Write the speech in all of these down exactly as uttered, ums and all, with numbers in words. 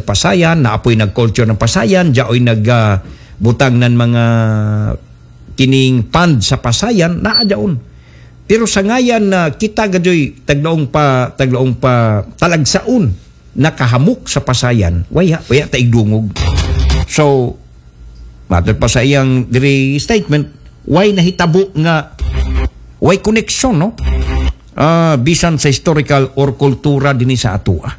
nagpasayan, naapoy nag-culture ng pasayan, diaoy nagbutang uh, ng mga kining pand sa pasayan, naa diaon. Pero sa ngayan na uh, kita gadoy taglaong pa taglaong pa talagsaon nakahamok sa pasayan, waya waya ta igdungog. So matter pa sa iyang diri statement, why nahitabo nga why connection, no? Uh, bisan sa historical or kultura dinhi sa atua.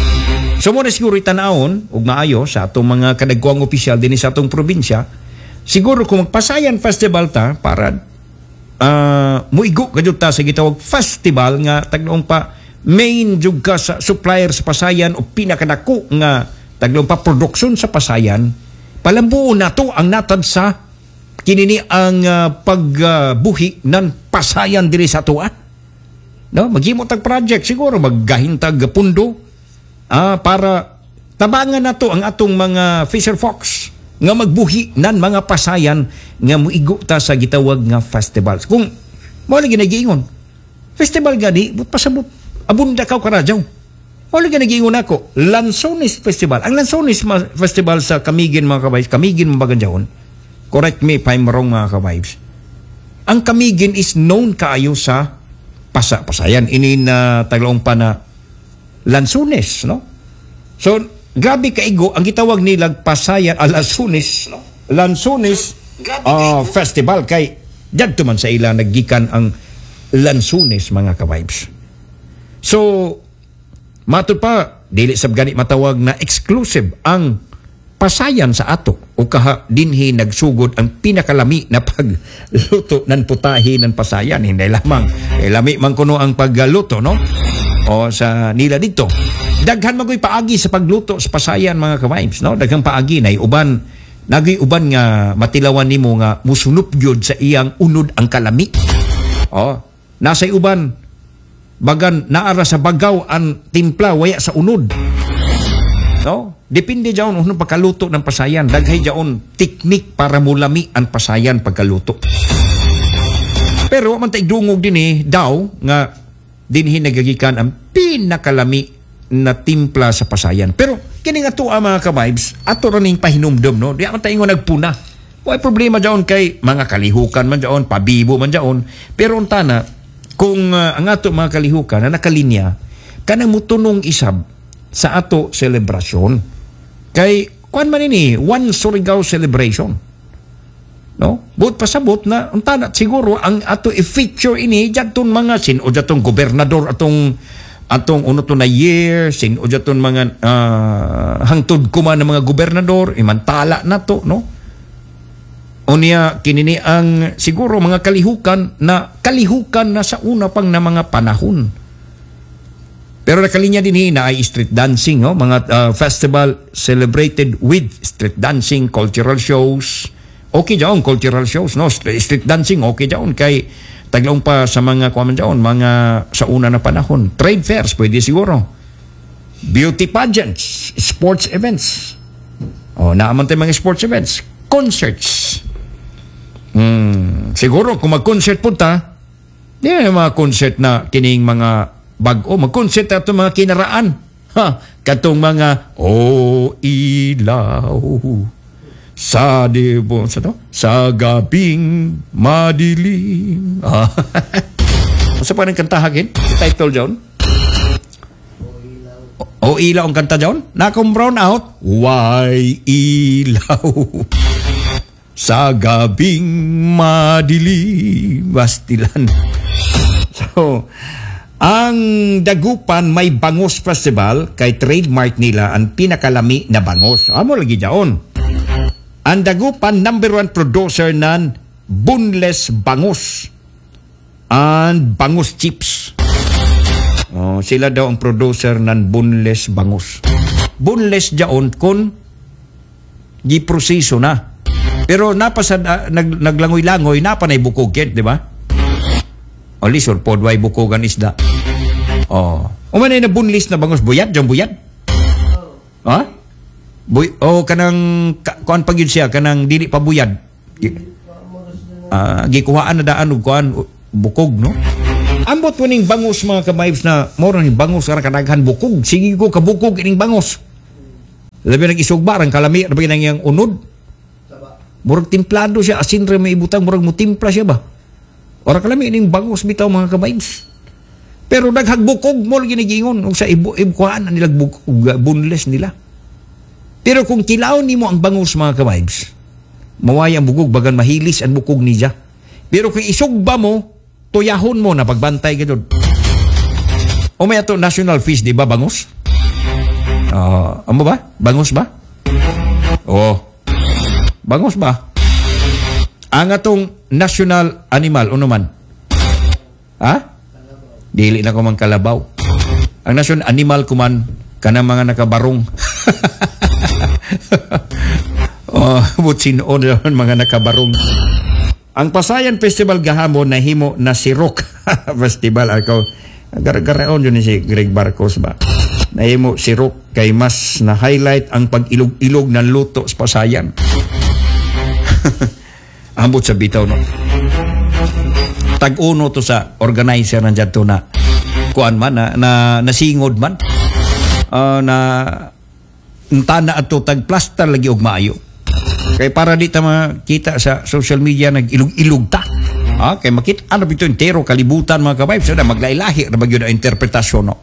So mo na siguro itanawon ug maayo sa atong mga kadagkuang opisyal dinhi sa atong probinsya, siguro kung magpasayan festival ta para uh, muigo kadto ta sa gitawag festival nga tagnoong pa main jud ka sa supplier sa pasayan o pinakadako nga tagnoong pa produksyon sa pasayan, palambuon nato ang natad sa kinini ang uh, pagbuhi uh, ng pasayan diri sa atua. No, maghimo tag project siguro maggahintag pundo ah, para tabangan nato ang atong mga fisher folks nga magbuhi nan mga pasayan nga muigo ta sa gitawag nga festivals. Kung mo lagi nagiingon festival gani but pasabot abunda kaw karadyaw. Mo lagi nagiingon ako Lanzones Festival. Ang Lanzones Festival sa Camiguin mga kabaybs, Camiguin mabaganjahon. Correct me if I'm wrong mga kabaybs. Ang Camiguin is known kaayo sa Pasa, pasayan, ini na taglaong pa na Lanzones, no? So, grabe kaigo, ang gitawag nilang pasayan, ah, Lanzones, no? Lanzones uh, Festival, kay dyan man sa ila naggikan ang Lanzones, mga kabibes. So, matod pa, dili sab gani matawag na exclusive ang pasayan sa ato o kaha dinhi nagsugod ang pinakalami na pagluto ng putahe ng pasayan. Hindi lamang eh, lami man kuno ang pagluto, no? O sa nila dito daghan magoy paagi sa pagluto sa pasayan mga ka-vibes, no? Daghang paagi na uban nagay uban nga matilawan nimo nga musunup gyud sa iyang unod ang kalami. O nasa uban bagan naara sa bagaw ang timpla waya sa unod, no? Depende jaon unong pagkaluto ng pasayan. Daghay jaon teknik para mulami ang pasayan pagkaluto. Pero man tay dungog din eh daw nga dinhi nagagikan ang pinakalami na timpla sa pasayan. Pero kini nga tuwa mga ka-vibes, ato ra ning pahinumdom, no? Di man tay ingon nagpuna. Way problema jaon kay mga kalihukan man jaon, pabibo man jaon. Pero untana kung uh, ang ato mga kalihukan na nakalinya kanang mutunong isab sa ato selebrasyon. Kay kuan man ini one Surigao celebration, no? But pasabot na untana siguro ang ato i-feature ini jadton mga sin o jadton gobernador atong atong uno to na year sin o jadton mga uh, hangtod kuma ng mga gobernador imantala nato, no? Unya kinini ang siguro mga kalihukan na kalihukan na sa una pang na mga panahon. Pero nakalinya din na ay street dancing, no? Mga uh, festival celebrated with street dancing, cultural shows. Okay jaon cultural shows, no? Street dancing okay jaon kay taglaong pa sa mga kuan jaon, mga sa una na panahon. Trade fairs pwede siguro. Beauty pageants, sports events. Oh, naaman tayo mga sports events, concerts. Hmm, siguro kung mag-concert punta, di na mga concert na kining mga bag-o, mag-concert ato mga kinaraan. Ha, katong mga o ilaw sa dibo sa to sa gabing madilim. Ah. Sa pa nang kantahagin? Title John? O ilaw ang kanta John? Nakong brown out. Why ilaw sa gabing madilim. Bastilan. So, ang Dagupan may Bangos Festival kay trademark nila ang pinakalami na bangos. Amo lagi jaon. Ang Dagupan number one producer ng boneless bangos and bangos chips. Oh, sila daw ang producer ng boneless bangos. Boneless jaon kun giproseso na. Pero napasad uh, nag, naglangoy-langoy napa nay bukog ket, di ba? O lisod pod way bukogan isda. Oh. Umanay na boneless na bangos buyad, jang buyad. Oh. Ha? Buy oh kanang ka, kuan pag yun siya kanang dili pa buyad. Ah, uh, gikuhaan na daan og kuan bukog, no? Ambot ko ning bangos mga kabayos na moro ning bangos ara kadaghan bukog. Sige ko kabukog ining bangos. Labi nag-isugba, ang kalami, labi nang yung unod. Murag timplado siya, asin rin may ibutang, murag mo timpla siya ba? Orang kalami, ining bangos bitaw mga kabibes. Pero naghagbukog mo, ginigingon, o sa ibu ibukuhaan, nilag bukog, bunles nila. Pero kung kilaon ni mo ang bangus mga kabibes, mawaya ang bukog, bagan mahilis ang bukog niya. Pero kung isugba mo, tuyahon mo na pagbantay ka doon. O may ato national fish, di ba, bangus? Uh, ano ba? Bangus ba? Oo. Bangus ba? Ang atong national animal, ano man? Ha? Dili na ko man kalabaw. Ang national animal ko man, kanang mga nakabarong. Oh, butsinoon naman mga nakabarong. Ang Pasayan Festival gahapon nahimo na sirok festival ako. Gar-garaon yun si Greg Barcos ba? Nahimo sirok kay mas na highlight ang pag-ilog-ilog ng luto sa Pasayan. Ambot sa bitaw no. Tag-uno to sa organizer ng dyan to na kuan man na, na nasingod man uh, na tana ato tag-plaster lagi og maayo. Kay para di ta makita sa social media nag-ilog-ilog ta. Ah, kay makita ano bito entero kalibutan mga kabay so na maglailahi ra bagyo na interpretasyon no.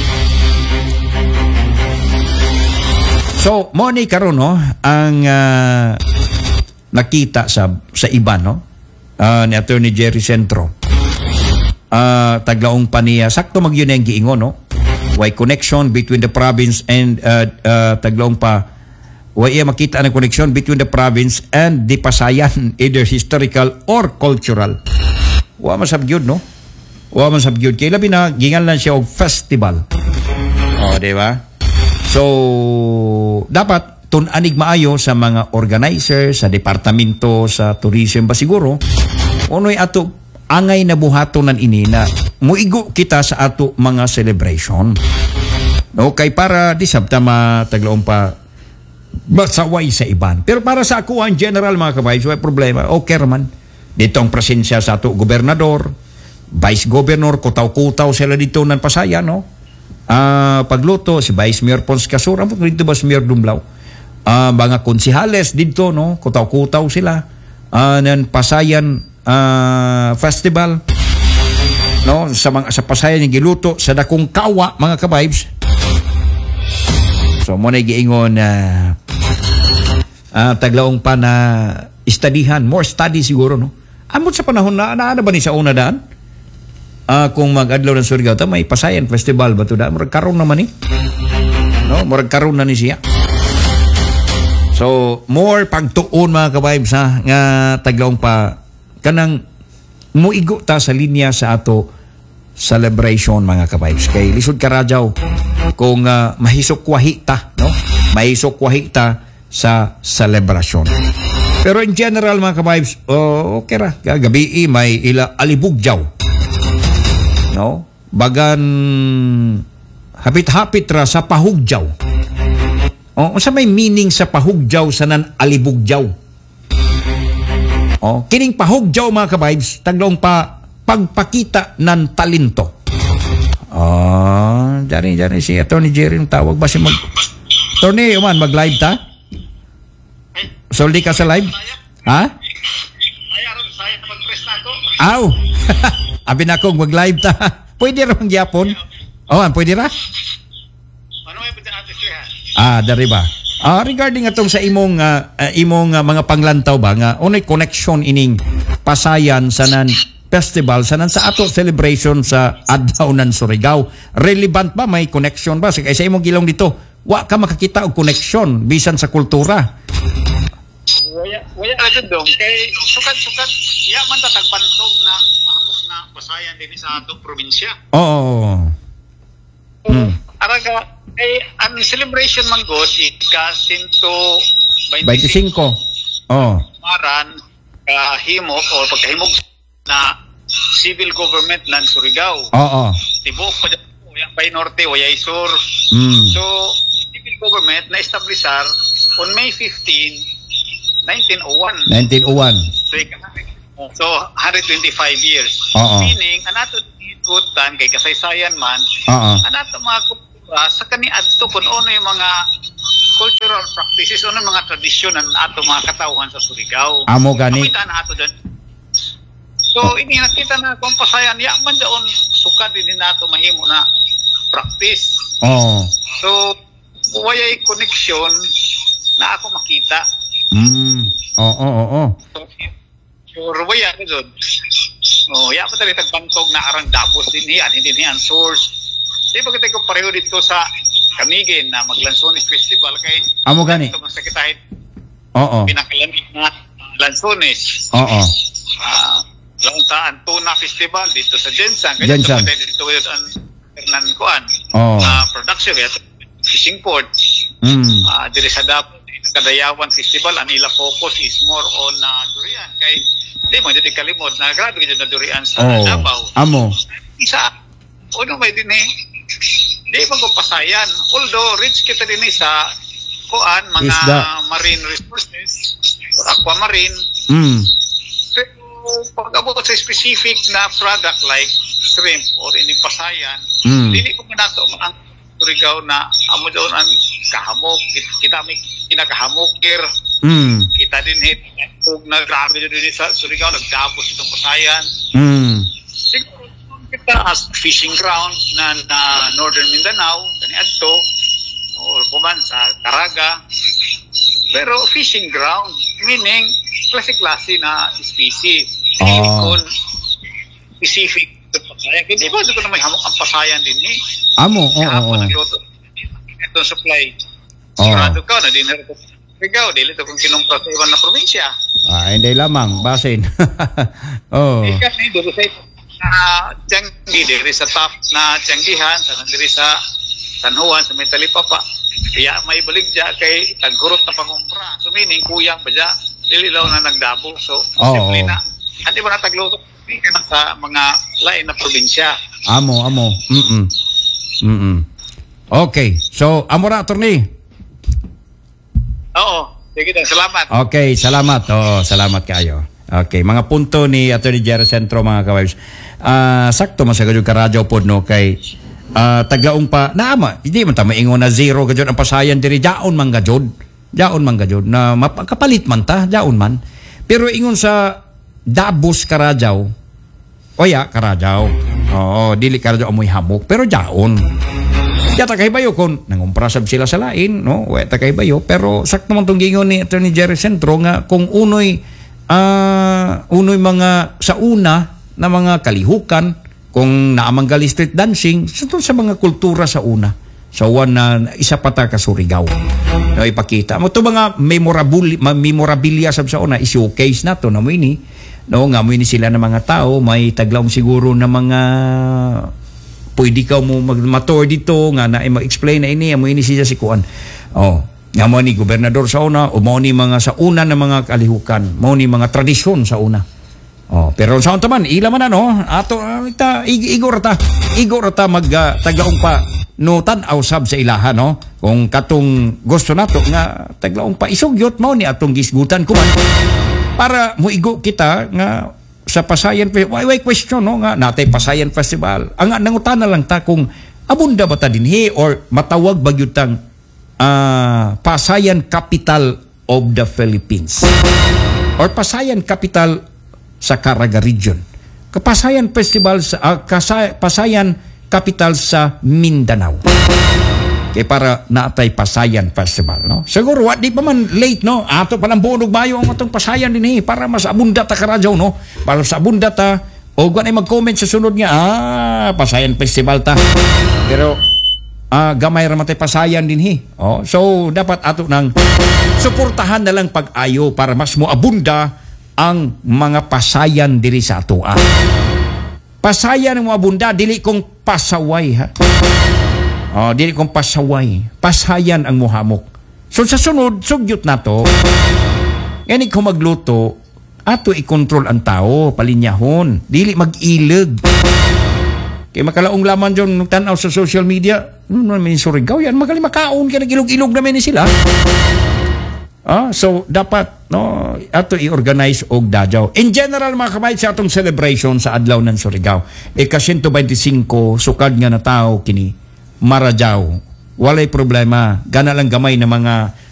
So, mo ni karon no ang uh, nakita sa sa iba no uh, ni Attorney Jerry Centro. Uh, taglaong pa niya sakto magyun ang giingon no. Why connection between the province and uh, uh, taglaong pa why iya makita ang connection between the province and the Pasayan either historical or cultural. Wa man sabgyud no. Wa man sabgyud kay labi na gingan lang siya og festival. Oh, di ba? So dapat tun-anig maayo sa mga organizer, sa departamento, sa tourism ba siguro, unoy ato angay na buhatonan ini na muigo kita sa ato mga celebration. No, kay para di sabta mataglaong pa masaway sa iban. Pero para sa ako ang general mga kabays, may problema. Okay man. Dito ang presensya sa ato gobernador, vice governor, kutaw-kutaw sila dito ng Pasayan, no? Uh, pagluto, si Vice Mayor Pons Casura, dito ba si Mayor Dumblao? Uh, mga konsihales dito, no? Kutaw-kutaw sila. Uh, ng Pasayan uh, Festival. No? Sa, mga, sa Pasayan yung giluto, sa dakong kawa, mga kabibes. So, muna giingon na uh, uh, taglaong pa na istadihan, more study siguro, no? Amot sa panahon na, naana ba ni sa una daan? Uh, kung mag-adlaw ng Surigao, ta may Pasayan Festival ba ito da? Murag karoon naman eh. No? Murag karoon na ni siya. So, more pagtuon mga kabibes ha, nga taglaong pa, kanang muigo ta sa linya sa ato celebration mga kabibes. Kay lisod karadyaw, kung uh, mahisokwahi ta, no? Mahisokwahi ta sa celebration. Pero in general mga kabibes, oh, okay ra. Gabi may ila alibugjaw. No? Bagan hapit-hapit ra sa pahugjaw. Oh, sa may meaning sa pahugjaw sa nan alibugjaw. Oh, kining pahugjaw mga kabibes, taglaong pa pagpakita ng talento. Ah, dali dali si Attorney Jerry tawag ba si mag Attorney, uman mag-live ta? Soldi ka sa live? Ha? Saya mag-press na ako. Aw. Abi na akong mag-live ta. Pwede ra mang gyapon? Oh, pwede ra? Ano may pwede natin siya? Ah, dari ba? Ah, regarding atong sa imong uh, uh, imong uh, mga panglantaw ba nga unay connection ining Pasayan sa nan festival sa nan sa ato celebration sa adlaw nan Surigao. Relevant ba may connection ba sa sa imong gilong dito? Wa ka makakita og connection bisan sa kultura. Waya waya ra dong kay sukat-sukat ya man ta tagbantog na mahamok na Pasayan din sa ato probinsya. Oo. So, hmm. Araga kay ang celebration man god ika one twenty-five. Oh. Maran kahimok or pagkahimog na civil government ng Surigao. Oo. Tibok pa waya bay norte waya sur. Mm. So civil government na establisar on May fifteenth nineteen oh one. nineteen oh one. So, so one hundred twenty-five years. Uh-uh. Meaning, anato itutan kay kasaysayan man, uh-uh. anato mga kultura sa kaniadto kung ano yung mga culture practices o mga tradisyon ng ato mga katauhan sa Surigao. Amo gani. Kamita na ato dyan. So, ini nakita na kung pasayan, ya man daon sukad din nato mahimo na practice. Oh. So, wayay connection na ako makita. Mm. Oo, oo, oo. So, sure, waya ka doon. Oh, ya pa tayo tagbantog na arang Dabos din yan, hindi niyan source. Di ba kita ko pareho dito sa Camiguin na maglansones festival kay Amo gani. ito masakitahin Oo. pinakalamig na lansones. Oo. Ah, lang sa Antuna Festival dito sa Jensan. Kaya Jensan. dito dito yun ang Hernan Kuan. Oo. Ah, production kaya fishing port. Mm. Ah, diri sa Davao Kadayawan Festival ang ila focus is more on uh, durian kay di mo dito kalimod na grabe gyud na durian sa Oh. Davao. Amo. Isa uno may din eh di mo ko pasayan although rich kita din eh sa kuan mga Isda. marine resources aquamarine Mm. pero pag abot sa specific na product like shrimp or ini pasayan Mm. dili ko manato ang Surigao na amo doon ang kahamok kita may kinakahamokir Mm. kita din hit kung nagrabe din sa Surigao nagdabos itong pasayan Mm. siguro kita as fishing ground na, na Northern Mindanao kani adto or kuman sa Caraga pero fishing ground meaning klase-klase na species Ah. kung specific sa pasayan hindi ba dito na may hamok ang pasayan din eh Amo. Oo, oo. kahapon nagluto ito supply Oo. sigurado ka na dinner ko Surigao dili to kung kinumpra sa ibang na probinsya. Ah, hindi lamang basin. Oh. Ikan ni dito sa na Tianggi diri sa top na Tianggihan sa diri sa San Juan sa may Talipapa. Kaya may baligya kay taghurot na pangumpra. So meaning kuyang ba dya dili law na nagdabo. So Oo. simple na. Andi ba na tagluto ka sa mga lain na probinsya. Amo, amo. Mm. Mm. Okay. So, amo ra attorney. Oo. Sige dan salamat. Okay, salamat. Oh, salamat kayo. Okay, mga punto ni Attorney Jerry Centro mga ka-wives. Ah, sakto man sa gadyo ka radyo pod no kay ah, taglaong pa naama. Hindi man ta maingon na zero gadyo ang pasayan diri jaon man gadyo. Jaon man gadyo na mapakapalit man ta, jaon man. Pero ingon sa Dabos Karadyaw. Oya Karadyaw. Oo, dili Karadyaw amoy hamok pero jaon. Kaya takaybayo kung nangumprasab sila sa lain, no? Wala takaybayo. Pero sakto naman itong gingon ni Attorney Jerry Centro nga kung unoy, uh, unoy mga sa una na mga kalihukan, kung naamanggali street dancing, sa sa mga kultura sa una. Sa one na isa pa ta ka Surigao. No, ipakita. Mo ito mga memorable, memorabilia sab sa una, i-showcase na to na mo ini. No, nga mo ini sila ng mga tao, may taglaw siguro na mga pwede ka mo mag-matur dito nga na mag-explain na ini amo ini siya si kuan oh nga mo ni gobernador sa una o mo ni mga sa una na mga kalihukan mo ni mga tradisyon sa una oh pero sa unta man ila man ano ato uh, ita ig igor ta igor ta mag uh, taglaong pa no tan-aw sab sa ilaha no kung katong gusto nato nga taglaong pa isugyot mo ni atong gisgutan kuman para mo igo kita nga sa Pasayan Festival, why, why question, no? Nga, natay Pasayan Festival. Ang nangutana lang ta kung abunda ba ta dinhi or matawag ba gyud tang uh, Pasayan Capital of the Philippines or Pasayan Capital sa Caraga Region. Kapasayan Festival sa uh, Kasay, Pasayan Capital sa Mindanao. Kay para naatay Pasayan Festival, no? Siguro, what, di pa man late, no? Ato pa ng bunog bayo ang atong Pasayan din, eh, para mas abunda ta karadyaw, no? Para sa abunda ta, o gwan ay mag-comment sa sunod nga, ah, Pasayan Festival ta. Pero, ah, gamay raman tay Pasayan din, eh. Oh, so, dapat ato nang suportahan na lang pag-ayo para mas mo abunda ang mga Pasayan diri sa ato, ah. Pasayan ang mo abunda, dili kong pasaway, ha? Oh, dili kong pasaway. Pasayan ang muhamok. So sa sunod, sugyot na to. Yan kung magluto, ato i-control ang tao, palinyahon. Dili mag-ilig. Kaya makalaong laman dyan nung tanaw sa social media, ano naman yung Surigao yan, magaling makaon, kaya nag-ilog-ilog naman ni sila. Ah, so dapat no ato i-organize og dadyaw. In general mga kabayan sa atong celebration sa adlaw ng Surigao, ika one twenty-five sukad nga na tao kini Maradyaw. Walay problema. Gana lang gamay na mga